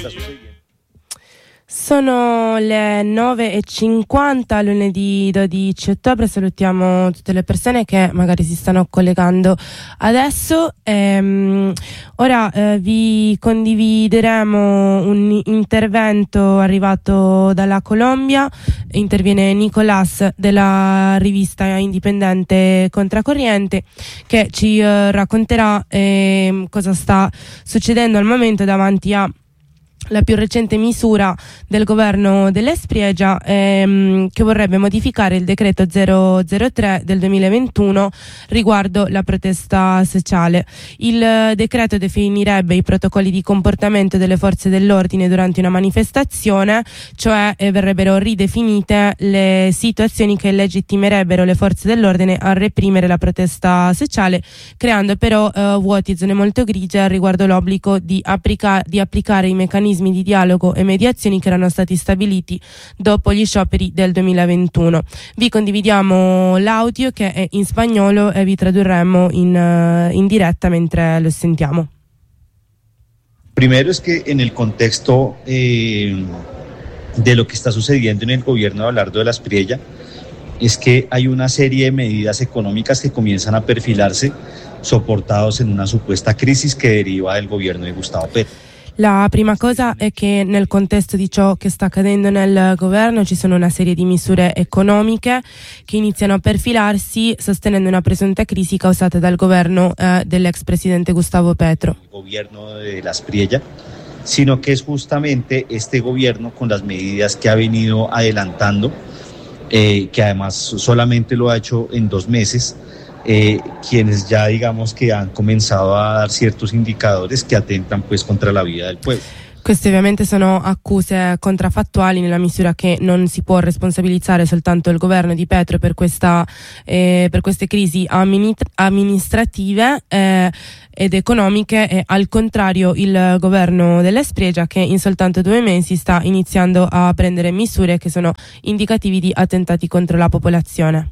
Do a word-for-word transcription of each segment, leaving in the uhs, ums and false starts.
está sucediendo. Sono le nove e cinquanta, lunedì dodici ottobre. Salutiamo tutte le persone che magari si stanno collegando adesso. Ehm, ora eh, vi condivideremo un intervento arrivato dalla Colombia. Interviene Nicolás della rivista indipendente Contracorriente, che ci eh, racconterà eh, cosa sta succedendo al momento davanti a la più recente misura del governo dell'Espriegia, ehm, che vorrebbe modificare il decreto zero zero tre del duemilaventuno riguardo la protesta sociale. Il decreto definirebbe i protocolli di comportamento delle forze dell'ordine durante una manifestazione, cioè eh, verrebbero ridefinite le situazioni che legittimerebbero le forze dell'ordine a reprimere la protesta sociale, creando però eh, vuoti e zone molto grigie riguardo l'obbligo di, applica- di applicare i meccanismi di dialogo e mediazioni che erano stati stabiliti dopo gli scioperi del duemilaventuno. Vi condividiamo l'audio, che è in spagnolo, e vi tradurremo in, uh, in diretta mentre lo sentiamo. Primero es que en el contexto eh, de lo que está sucediendo en el gobierno de Abelardo de la Espriella es que hay una serie de medidas económicas que comienzan a perfilarse soportados en una supuesta crisis que deriva del gobierno de Gustavo Petro. La prima cosa è che nel contesto di ciò che sta accadendo nel governo ci sono una serie di misure economiche che iniziano a perfilarsi sostenendo una presunta crisi causata dal governo eh, dell'ex presidente Gustavo Petro. El gobierno de la Espriella, sino que es justamente este gobierno con las medidas que ha venido adelantando, eh, que además solamente lo ha hecho en dos meses, Eh, quienes ya digamos que han comenzado a dar ciertos indicadores que atentan pues contra la vida del pueblo. Queste ovviamente sono accuse contraffattuali, nella misura che non si può responsabilizzare soltanto il governo di Petro per questa eh, per queste crisi amini- amministrative eh, ed economiche, e al contrario il governo dell'Espriegia, che in soltanto due mesi sta iniziando a prendere misure che sono indicativi di attentati contro la popolazione.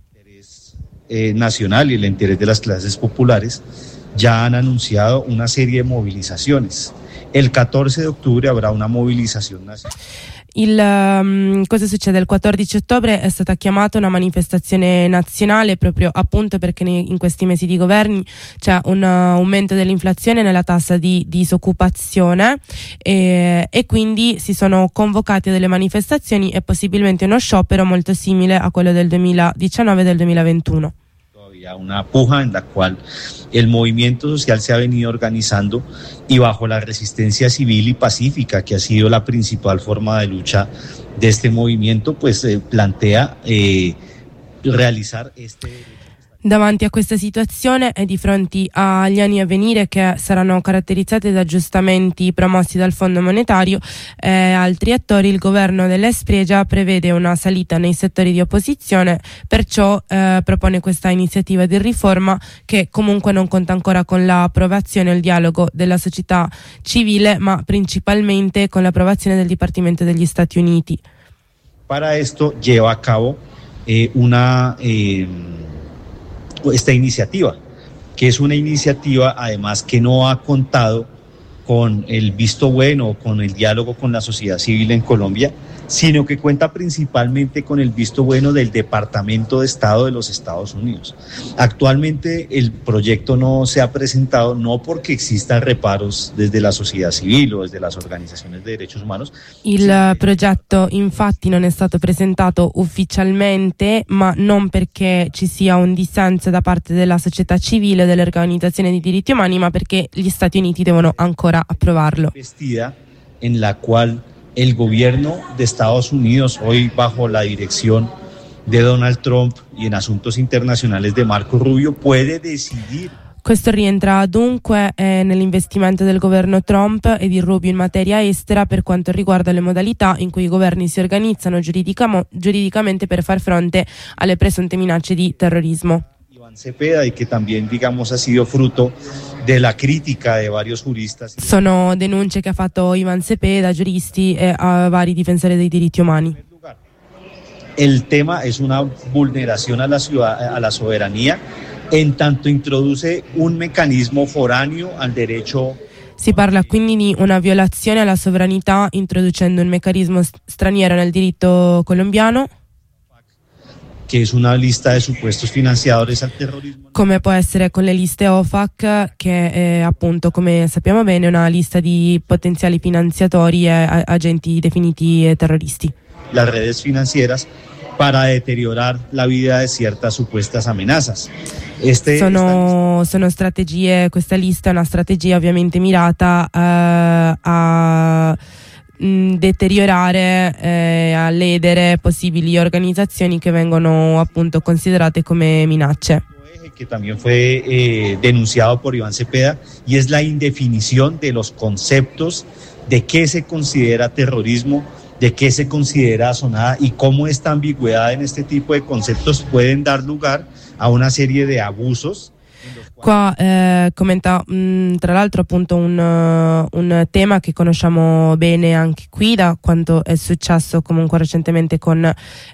Eh, nacional y el interés de las clases populares ya han anunciado una serie de movilizaciones. El catorce de octubre habrá una movilización nacional. Il, um, cosa succede? Il quattordici ottobre è stata chiamata una manifestazione nazionale, proprio appunto perché in questi mesi di governi c'è un uh, aumento dell'inflazione nella tassa di disoccupazione, e, e quindi si sono convocate delle manifestazioni e possibilmente uno sciopero molto simile a quello del duemiladiciannove e del duemilaventuno. Una puja en la cual el movimiento social se ha venido organizando y bajo la resistencia civil y pacífica, que ha sido la principal forma de lucha de este movimiento, pues eh, plantea eh, realizar este... Davanti a questa situazione e di fronte agli anni a venire, che saranno caratterizzati da aggiustamenti promossi dal Fondo Monetario e eh, altri attori, il governo dell'Espriegia prevede una salita nei settori di opposizione, perciò eh, propone questa iniziativa di riforma che comunque non conta ancora con l'approvazione e il dialogo della società civile, ma principalmente con l'approvazione del Dipartimento degli Stati Uniti. Para esto lleva a cabo eh, una... Eh, esta iniciativa, que es una iniciativa además que no ha contado con el visto bueno, con el diálogo con la sociedad civil en Colombia, sino que cuenta principalmente con el visto bueno del Departamento de Estado de los Estados Unidos. Actualmente el proyecto no se ha presentado, no porque existan reparos desde la società civile o desde las organizzazioni dei diritti umani. Il progetto infatti non è stato presentato ufficialmente, ma non perché ci sia un dissenso da parte della società civile e delle organizzazioni dei diritti umani, ma perché gli Stati Uniti devono ancora approvarlo. Vestida en la cual el gobierno de Estados Unidos, hoy bajo la dirección de Donald Trump y en asuntos internacionales de Marco Rubio, puede decidir. Questo rientra dunque eh, nell'investimento del governo Trump e di Rubio in materia estera per quanto riguarda le modalità in cui i governi si organizzano giuridicamo, giuridicamente per far fronte alle presunte minacce di terrorismo. Iván Cepeda, y que también, digamos, ha sido fruto de la crítica de varios juristas. Sono denunce che ha fatto Iván Cepeda, giuristi e a vari difensori dei diritti umani. El tema es una vulneración a la ciudad, a la soberanía, en tanto introduce un mecanismo foráneo al derecho. Si parla quindi di una violazione alla sovranità introducendo un meccanismo straniero nel diritto colombiano, che es una lista de supuestos financiadores al terrorismo. Come può essere con le liste O F A C, che è appunto, come sappiamo bene, una lista di potenziali finanziatori e agenti definiti terroristi. Las redes financieras para deteriorar la vida de ciertas supuestas amenazas. Este, sono, sono strategie, questa lista è una strategia ovviamente mirata uh, a mh, deteriorare, eh, a ledere possibili organizzazioni che vengono appunto considerate come minacce. Que también fue eh, denunciado por Iván Cepeda, y es la indefinición de los conceptos de qué se considera terrorismo, de qué se considera asonada y cómo esta ambigüedad en este tipo de conceptos pueden dar lugar a una serie de abusos. Qua eh, commenta mh, tra l'altro appunto un, uh, un tema che conosciamo bene anche qui da quanto è successo comunque recentemente con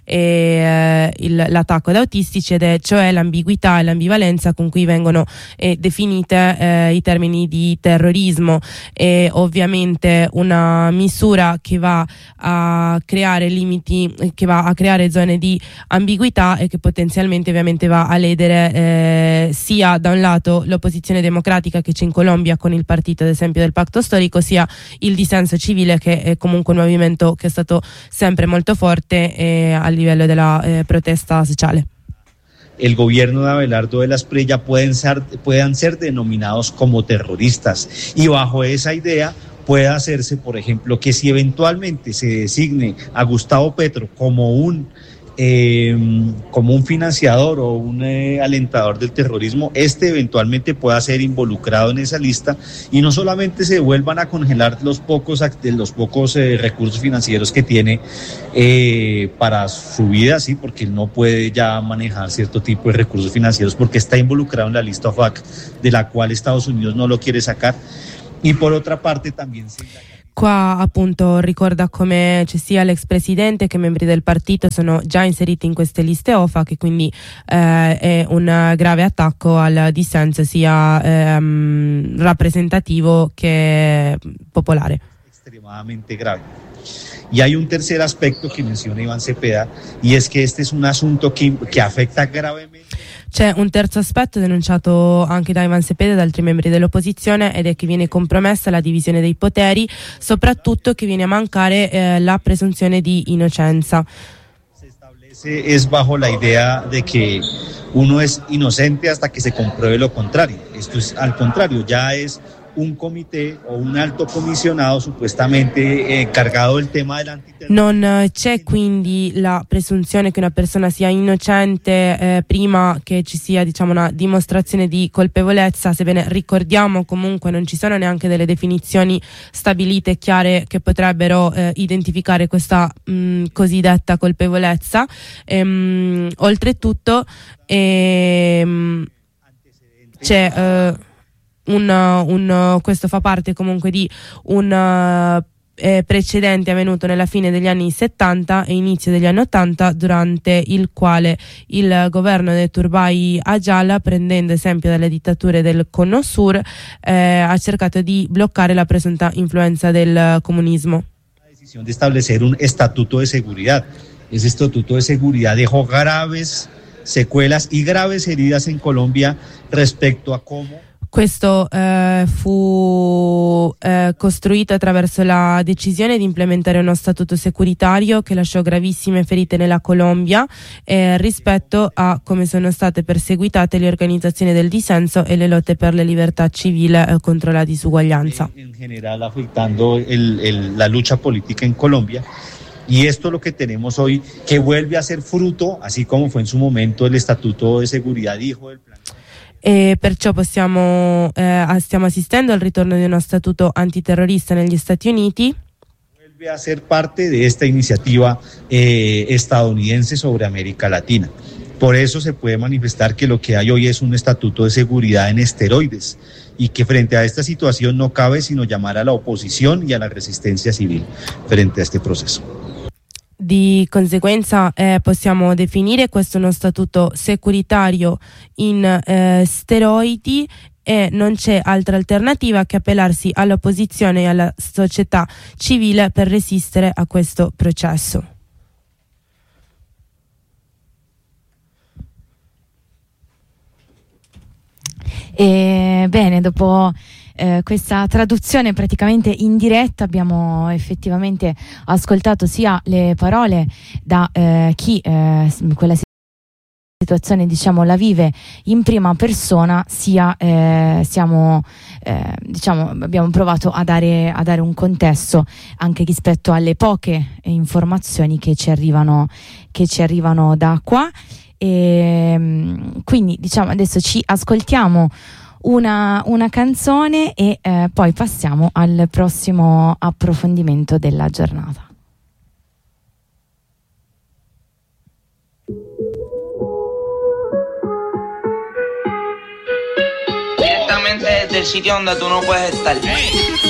eh, il, l'attacco ad autistici, ed è cioè l'ambiguità e l'ambivalenza con cui vengono eh, definite eh, i termini di terrorismo, e ovviamente una misura che va a creare limiti, che va a creare zone di ambiguità e che potenzialmente ovviamente va a ledere eh, sia da un lato l'opposizione democratica che c'è in Colombia con il partito ad esempio del Pacto Storico, sia il dissenso civile, che è comunque un movimento che è stato sempre molto forte eh, a livello della eh, protesta sociale. El gobierno de Abelardo de la Espriella pueden ser, puedan ser denominados como terroristas, y bajo esa idea puede hacerse, por ejemplo, que si eventualmente se designe a Gustavo Petro como un Eh, como un financiador o un eh, alentador del terrorismo, este eventualmente pueda ser involucrado en esa lista, y no solamente se vuelvan a congelar los pocos, los pocos eh, recursos financieros que tiene eh, para su vida, sí, porque él no puede ya manejar cierto tipo de recursos financieros porque está involucrado en la lista O F A C, de la cual Estados Unidos no lo quiere sacar, y por otra parte también se... Qua appunto ricorda come ci sia l'ex presidente che membri del partito sono già inseriti in queste liste O F A, che quindi eh, è un grave attacco al dissenso sia ehm, rappresentativo che popolare. Extremadamente grave. Y hay un tercer aspecto que menciona Iván Cepeda, y es que este es un asunto que, que afecta gravemente. C'è un terzo aspetto denunciato anche da Iván Cepeda e da altri membri dell'opposizione, ed è che viene compromessa la divisione dei poteri, soprattutto che viene a mancare eh, la presunzione di innocenza. Se establece es bajo la idea de que uno es inocente hasta que se compruebe lo contrario. Esto es al contrario, ya es un comité o un alto comisionado supuestamente encargado del tema dell'antiterrorismo. Non c'è quindi la presunzione che una persona sia innocente eh, prima che ci sia, diciamo, una dimostrazione di colpevolezza, sebbene ricordiamo comunque non ci sono neanche delle definizioni stabilite e chiare che potrebbero eh, identificare questa mh, cosiddetta colpevolezza. Ehm, oltretutto ehm, c'è eh, Un, un, questo fa parte comunque di un uh, eh, precedente avvenuto nella fine degli anni settanta e inizio degli anni ottanta, durante il quale il governo del Turbay Ajala, prendendo esempio dalle dittature del Cono Sur, eh, ha cercato di bloccare la presunta influenza del comunismo. La decisión de establecer un estatuto de seguridad. Ese estatuto de seguridad dejó graves secuelas y graves heridas en Colombia respecto a cómo... Questo eh, fu eh, costruito attraverso la decisione di implementare uno statuto securitario che lasciò gravissime ferite nella Colombia eh, rispetto a come sono state perseguitate le organizzazioni del dissenso e le lotte per le libertà civili eh, contro la disuguaglianza. En general afectando el, el, la lucha política en Colombia. Y esto es lo que tenemos hoy, que vuelve a ser fruto, así como fue en su momento el Estatuto de Seguridad, hijo del plan. E perciò possiamo, eh, stiamo assistendo al ritorno di uno statuto antiterrorista negli Stati Uniti. Vuelve a ser parte de esta iniciativa eh, estadounidense sobre América Latina. Por eso se puede manifestar que lo que hay hoy es un estatuto de seguridad en esteroides, y que frente a esta situación no cabe sino llamar a la oposición y a la resistencia civil frente a este proceso. Di conseguenza eh, possiamo definire questo uno statuto securitario in eh, steroidi e non c'è altra alternativa che appellarsi all'opposizione e alla società civile per resistere a questo processo. E, bene, dopo eh, questa traduzione praticamente in diretta abbiamo effettivamente ascoltato sia le parole da eh, chi eh, quella situazione diciamo la vive in prima persona, sia eh, siamo eh, diciamo abbiamo provato a dare, a dare un contesto anche rispetto alle poche informazioni che ci arrivano che ci arrivano da qua. E quindi diciamo adesso ci ascoltiamo una, una canzone e eh, poi passiamo al prossimo approfondimento della giornata. Direttamente del sitio donde tú no puedes estar.